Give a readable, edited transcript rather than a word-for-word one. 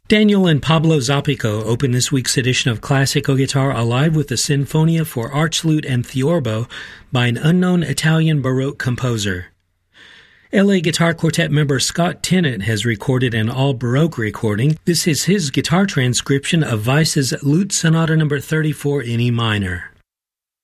Daniel and Pablo Zapico open this week's edition of Classical Guitar Alive with a Sinfonia for Archlute and Theorbo by an unknown Italian Baroque composer. LA Guitar Quartet member Scott Tennant has recorded an all-Baroque recording. This is his guitar transcription of Weiss's Lute Sonata No. 34 in E minor.